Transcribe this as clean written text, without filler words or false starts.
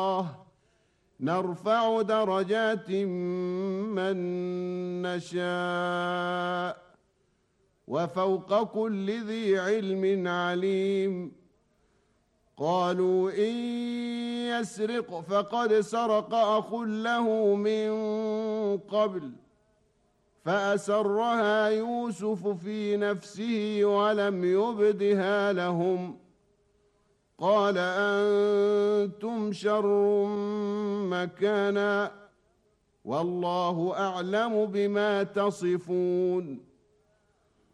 نرفع درجات من نشاء وفوق كل ذي علم عليم. قالوا إن يسرق فقد سرق أخ له من قبل فأسرها يوسف في نفسه ولم يبدها لهم. قال أنتم شر مكانا والله أعلم بما تصفون.